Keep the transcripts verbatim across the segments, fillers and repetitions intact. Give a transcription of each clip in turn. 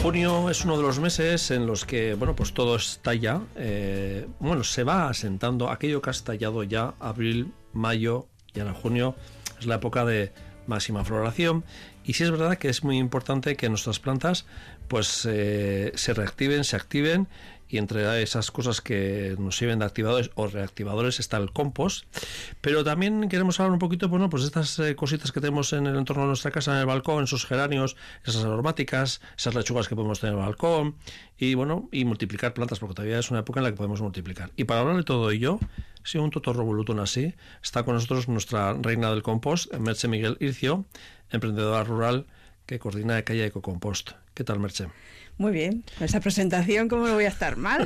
Junio es uno de los meses en los que, bueno, pues todo estalla, eh, bueno, se va asentando aquello que ha estallado ya, abril, mayo y ahora junio, es la época de máxima floración, y sí es verdad que es muy importante que nuestras plantas pues eh, se reactiven, se activen, y entre esas cosas que nos sirven de activadores o reactivadores está el compost. Pero también queremos hablar un poquito, bueno, pues de estas eh, cositas que tenemos en el entorno de nuestra casa, en el balcón, esos geranios, esas aromáticas, esas lechugas que podemos tener en el balcón, y bueno, y multiplicar plantas, porque todavía es una época en la que podemos multiplicar. Y para hablar de todo ello, si un totorro volutón así, está con nosotros nuestra reina del compost, Merche Miguel Ircio, emprendedora rural que coordina de Calle Ecocompost. ¿Qué tal, Merche? Muy bien, con esa presentación, ¿cómo no voy a estar mal?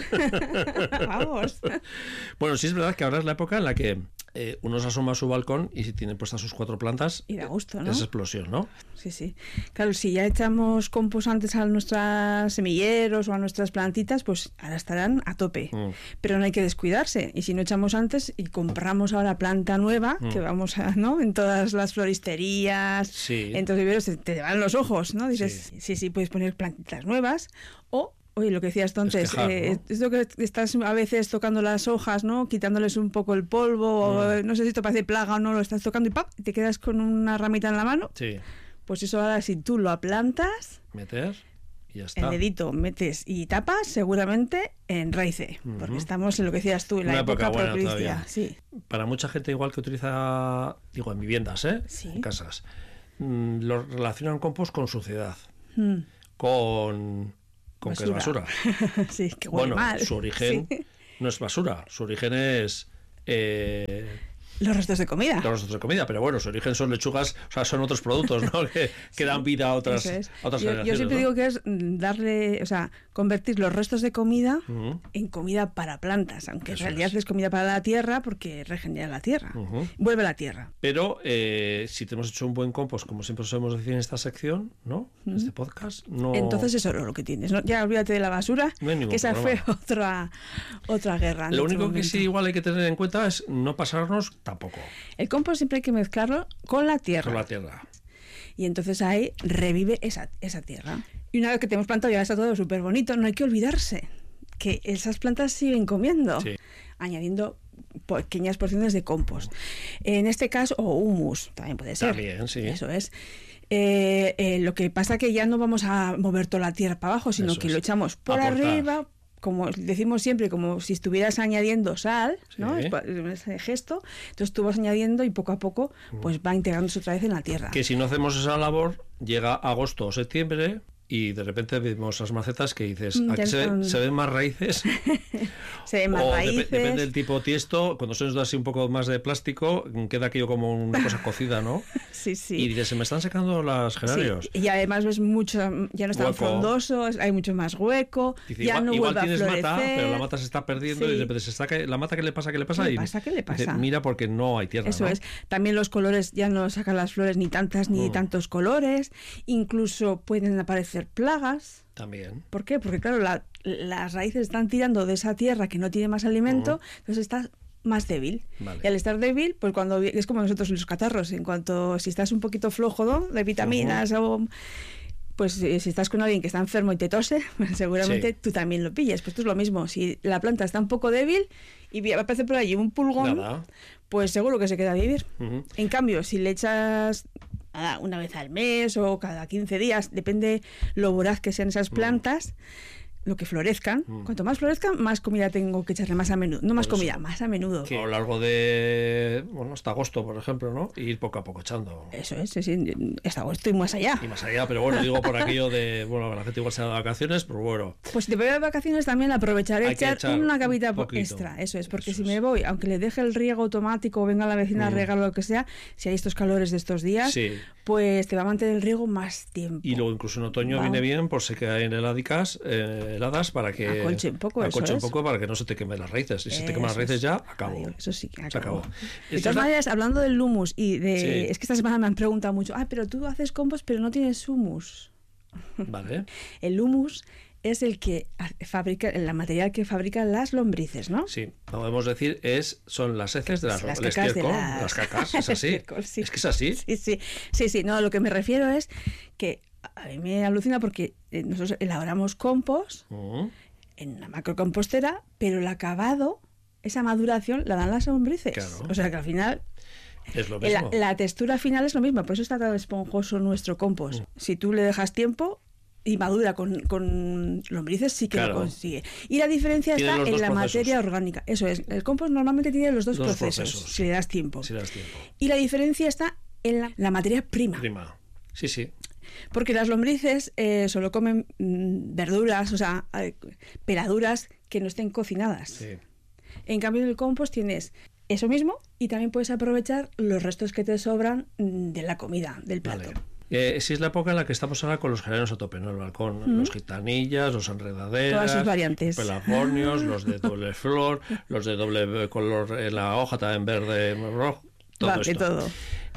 Vamos. Bueno, sí es verdad que ahora es la época en la que eh, uno se asoma a su balcón y si tiene puestas sus cuatro plantas, y da gusto, ¿no? Es explosión, ¿no? Sí, sí. Claro, si ya echamos compost antes a nuestros semilleros o a nuestras plantitas, pues ahora estarán a tope. Mm. Pero no hay que descuidarse. Y si no echamos antes y compramos ahora planta nueva, mm. que vamos a, ¿no? En todas las floristerías, sí. en todos los viveros, te, te van los ojos, ¿no? Dices, sí. sí, sí, puedes poner plantitas nuevas o... Oye, lo que decías tú antes, Esquejar, eh, ¿no? esto que estás a veces tocando las hojas, ¿no? Quitándoles un poco el polvo, mm. o no sé si esto parece plaga o no, lo estás tocando y ¡pap! Te quedas con una ramita en la mano. Sí. Pues eso ahora si tú lo aplantas, meter y ya está. El dedito metes y tapas seguramente en raíces, uh-huh. porque estamos en lo que decías tú, en una la época, época propicia. Sí. Para mucha gente igual que utiliza, digo, en viviendas, ¿eh? Sí. En casas, mmm, lo relacionan compost con suciedad, mm. con... ¿Con qué es basura? Sí, que huele bueno, mal. Su origen sí. no es basura, su origen es... Eh, los restos de comida. Los restos de comida, pero bueno, su origen son lechugas, o sea, son otros productos, ¿no? que, que sí, dan vida a otras, es. a otras yo, generaciones. Yo siempre ¿no? digo que es darle, o sea, convertir los restos de comida uh-huh. en comida para plantas, aunque Eso en realidad es. es comida para la tierra porque regenera la tierra, uh-huh. vuelve a la tierra. Pero eh, si tenemos hecho un buen compost, como siempre solemos decir en esta sección, ¿no? En uh-huh. este podcast, no... Entonces eso es lo que tienes, ¿no? Ya olvídate de la basura, no hay que esa problema. fue otra, otra guerra. Lo único que sí igual hay que tener en cuenta es no pasarnos tampoco. El compost siempre hay que mezclarlo con la tierra. Con la tierra. Y entonces ahí revive esa, esa tierra. Y una vez que tenemos plantado ya está todo súper bonito, no hay que olvidarse que esas plantas siguen comiendo, sí. añadiendo pequeñas porciones de compost. En este caso, o humus, también puede ser. También, sí. Eso es. Eh, eh, lo que pasa que ya no vamos a mover toda la tierra para abajo, sino Eso que es. lo echamos por Aportar. arriba, como decimos siempre, como si estuvieras añadiendo sal, ¿no? Sí. Ese gesto. Entonces tú vas añadiendo y poco a poco pues va integrándose otra vez en la tierra. Que si no hacemos esa labor, llega agosto o septiembre y de repente vemos las macetas que dices, aquí se, son... se ven más raíces. Se ven más o raíces. Dep- depende del tipo tiesto, cuando se nos da así un poco más de plástico, queda aquello como una cosa cocida, ¿no? Sí, sí. Y dices, se me están secando las geranios. Sí. Y además ves mucho, ya no están hueco. frondosos, hay mucho más hueco, dice, ya igual, no igual vuelve tienes a florecer. mata, pero la mata se está perdiendo sí. y de repente se está la mata, ¿qué le pasa? ¿Qué le pasa? ¿Qué le y pasa? ¿Qué le pasa? Dice, mira, porque no hay tierra. Eso ¿no? es. También los colores, ya no sacan las flores ni tantas ni mm. tantos colores, incluso pueden aparecer plagas. También. ¿Por qué? Porque claro, la, las raíces están tirando de esa tierra que no tiene más alimento, uh-huh. entonces está más débil. Vale. Y al estar débil, pues cuando es como nosotros los catarros, en cuanto si estás un poquito flojo, ¿no? De vitaminas uh-huh. o pues si estás con alguien que está enfermo y te tose, seguramente sí. tú también lo pillas. Pues esto es lo mismo, si la planta está un poco débil y aparece por allí un pulgón, Nada. pues seguro que se queda a vivir. Uh-huh. En cambio, si le echas una vez al mes o cada quince días, depende lo voraz que sean esas plantas, mm. lo que florezcan. Mm. Cuanto más florezcan, más comida tengo que echarle más a menudo. No más comida, más a menudo. Que a lo largo de, bueno, hasta agosto, por ejemplo, ¿no? Y ir poco a poco echando. Eso es, sí, sí, hasta agosto y más allá. Y más allá, pero bueno, digo por aquello de, bueno, la gente igual se da de vacaciones, pero bueno. Pues si te voy de vacaciones también aprovecharé echar, echar una capita un extra, eso es, porque eso si es. me voy, aunque le deje el riego automático o venga la vecina mm. a regar lo que sea, si hay estos calores de estos días, sí. pues te va a mantener el riego más tiempo. Y luego incluso en otoño Vamos. viene bien por si caen heládicas, eh, heladas para que acolche un poco, acolche eso un es. poco para que no se te quemen las raíces. Y si se te queman las raíces ya, acabó. Adiós, eso sí, acabó. Se acabó. De todas maneras, hablando del humus y de... Sí. Es que esta semana me han preguntado mucho, ah, pero tú haces compost pero no tienes humus. Vale. El humus es el que fabrica, el material que fabrican las lombrices, ¿no? Sí, podemos decir, es son las heces de las, las cacas, cacas, de las... las cacas, es así. sí. Es que es así. Sí, sí, sí, sí, no, lo que me refiero es que a mí me alucina porque nosotros elaboramos compost Uh-huh. en una macrocompostera, pero el acabado, esa maduración, la dan las lombrices. Claro. O sea que al final Es lo la, mismo. la textura final es lo mismo, por eso está tan esponjoso nuestro compost. Mm. Si tú le dejas tiempo y madura con, con lombrices, sí que Claro. lo consigue. Y la diferencia Tiene está los en dos la procesos. materia orgánica. Eso es, el compost normalmente tiene los dos, Dos procesos, procesos. si le das tiempo. Si le das tiempo. Y la diferencia está en la, la materia prima. Prima. Sí, sí. Porque las lombrices eh, solo comen mm, verduras, o sea, eh, peladuras que no estén cocinadas. Sí. En cambio, en el compost tienes eso mismo y también puedes aprovechar los restos que te sobran mm, de la comida, del plato. Vale. Eh, sí, es la época en la que estamos ahora con los geranios a tope, ¿no? El balcón, Mm. los gitanillas, los enredaderas, Todas sus variantes. pelafonios, los de doble flor, los de doble color en la hoja, también verde, rojo, todo Vale, esto. todo.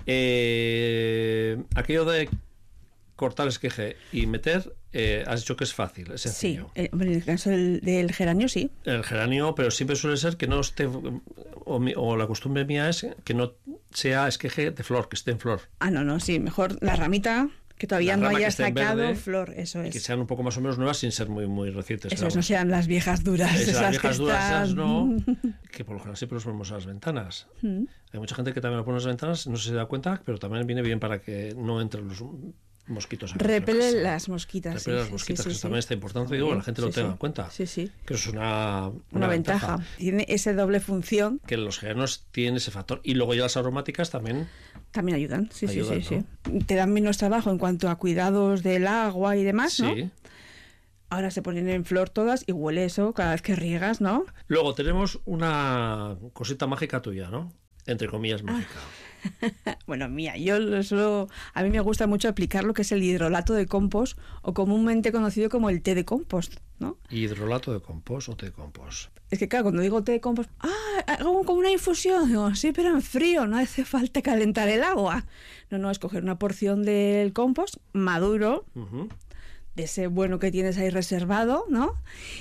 Eh, aquello de cortar esqueje y meter, eh, has dicho que es fácil, es Sí, sencillo. eh, hombre, en el caso del, del geranio sí. El geranio, pero siempre suele ser que no esté, o, mi- o la costumbre mía es que no sea esqueje de flor, que esté en flor. Ah, no, no, sí, mejor la ramita que todavía La no rama que haya esté en sacado verde flor, eso Y es. que sean un poco más o menos nuevas sin ser muy, muy recientes. Eso es, claro. no sean las viejas duras. Esas esas viejas que duras, esas están- no, que por lo general siempre los ponemos a las ventanas. Mm. Hay mucha gente que también lo pone a las ventanas, no se da cuenta, pero también viene bien para que no entren los mosquitos. adentro de Repele casa. las mosquitas. Repele sí, las sí, mosquitas, sí, que sí, también sí. está importante, Muy digo, que bien, la gente sí, lo tenga sí. en cuenta. Sí, sí. Que eso es una, una, Una ventaja. Tiene esa doble función. Que los geranios tienen ese factor. Y luego ya las aromáticas también. También ayudan, sí, Ayudan, sí, sí, sí. Te dan menos trabajo en cuanto a cuidados del agua y demás, ¿no? Sí. Ahora se ponen en flor todas y huele eso cada vez que riegas, ¿no? Luego tenemos una cosita mágica tuya, ¿no? Entre comillas, mágica. Bueno, mía, yo lo suelo- a mí me gusta mucho aplicar lo que es el hidrolato de compost o comúnmente conocido como el té de compost, ¿no? ¿Hidrolato de compost o té de compost? Es que claro, cuando digo té de compost, ah, hago como una infusión, digo, sí, pero en frío, no hace falta calentar el agua. No, no, es coger una porción del compost maduro, Ujú. de ese bueno que tienes ahí reservado, ¿no?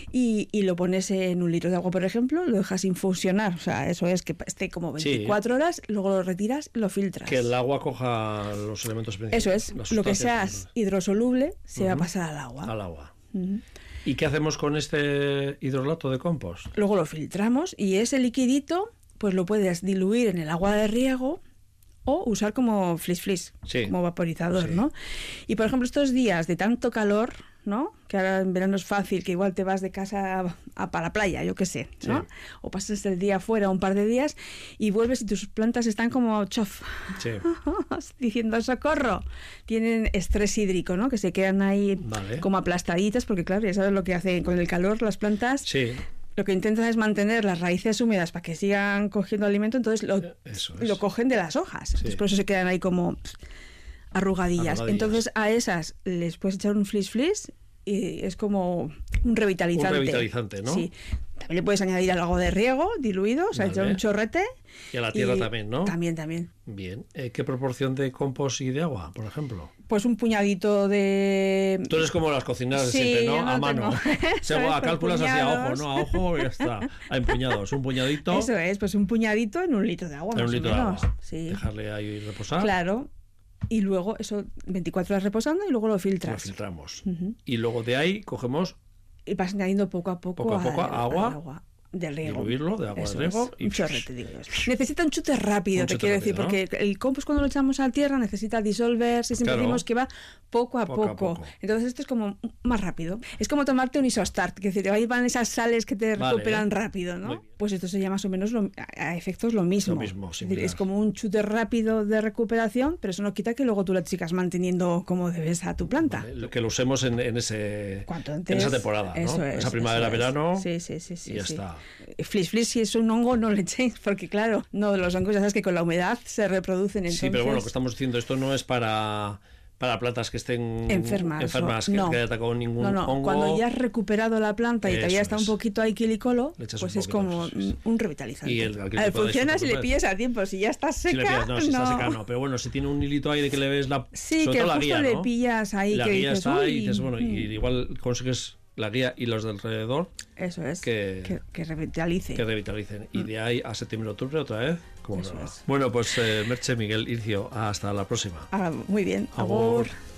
Y, y lo pones en un litro de agua, por ejemplo, lo dejas infusionar, o sea, eso es que esté como Sí. veinticuatro horas, luego lo retiras y lo filtras. Que el agua coja los elementos principales. Eso es, las lo que sustancias seas hidrosoluble se va a Ujú. pasar al agua. al agua. Ujú. ¿Y qué hacemos con este hidrolato de compost? Luego lo filtramos y ese liquidito pues lo puedes diluir en el agua de riego o usar como flis flis, Sí. como vaporizador, Sí. ¿no? Y por ejemplo estos días de tanto calor, ¿no? Que ahora en verano es fácil, que igual te vas de casa a, a- para la playa, yo qué sé, ¿no? Sí. O pasas el día fuera un par de días y vuelves y tus plantas están como chof, Sí. diciendo socorro. Tienen estrés hídrico, ¿no? Que se quedan ahí Vale. como aplastaditas, porque claro, ya sabes lo que hacen con el calor las plantas. Sí, Lo que intentan es mantener las raíces húmedas para que sigan cogiendo alimento, entonces lo, eso es. lo cogen de las hojas. Entonces por eso se quedan ahí como pff, arrugadillas. Arrugadillas. Entonces a esas les puedes echar un flis flis y es como un revitalizante. Un revitalizante, ¿no? Sí. También le puedes añadir algo de riego diluido, o sea, Vale. echar un chorrete. Y a la tierra también, ¿no? También, también. Bien. Eh, ¿Qué proporción de compost y de agua, por ejemplo? Pues un puñadito de... Tú eres como las cocineras de Sí, siempre, ¿no? yo no A mano. tengo. Se ¿Sabes? a Por cálculas así a ojo, puñados. ¿no? A ojo y ya está. A empuñados. Un puñadito Eso es, pues un puñadito en un litro de agua, en más un litro o de menos. agua. Sí. Dejarle ahí reposar. Claro. Y luego eso, veinticuatro horas reposando y luego lo Lo filtras. filtramos. Ujú. Y luego de ahí cogemos, Y vas añadiendo poco a poco, Poco a poco al- agua, al agua de riego. diluirlo de agua Eso de riego es, y un chorrete, digo yo. Necesita un chute rápido, Un te chute quiero rápido, decir, porque el compost cuando lo echamos a tierra necesita disolverse, siempre Claro. decimos que va poco a Poco a poco. poco. Entonces esto es como más rápido. Es como tomarte un isostart, que decir, ahí van esas sales que te Vale. recuperan rápido, Muy ¿no? bien. Pues esto sería más o menos lo- a a efectos lo mismo. Lo mismo, es, decir, similar. es como un chute rápido de recuperación, pero eso no quita que luego tú la sigas manteniendo como debes a tu planta. lo que lo usemos en, en ese Cuanto en antes, esa temporada, ¿no? eso es, esa primavera, eso es. verano. Sí, sí, sí, sí, y ya sí. está. Flis flis, si es un hongo, no le echéis, porque claro, no, los hongos ya sabes que con la humedad se reproducen. Entonces, Sí, pero bueno, lo que estamos diciendo, esto no es para, para plantas que estén enfermas. enfermas o- que, no. que haya atacado ningún no, no, hongo. cuando ya has recuperado la planta y Eso todavía está un es. poquito ahí quilicolo, Le echas pues un es poquito, como sí, sí. un revitalizante. Y el- el que A ver, te podáis funciona si le preocupar. pillas a tiempo, si ya está seca, Si le pillas, no, si está no. seca no, pero bueno, si tiene un hilito ahí de que le ves la Sí, sobre que todo la justo guía, le ¿no? pillas ahí La que guía dices, está ahí y "Uy, dices, bueno, y mm". igual consigues la guía y los de alrededor Eso es, que- que, que revitalice. que revitalicen. Y de ahí a septiembre, octubre otra vez, como Eso nueva. es. Bueno, pues eh, Merche, Miguel, Ircio, hasta la próxima. Ah, muy bien, Agur. agur.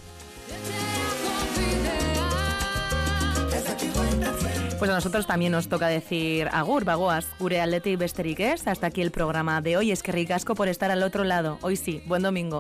Pues a nosotros también nos toca decir agur, bagoaz, gure aldetik besterik ez. Hasta aquí el programa de hoy. Eskerrik asko por estar al otro lado. Hoy sí, buen domingo.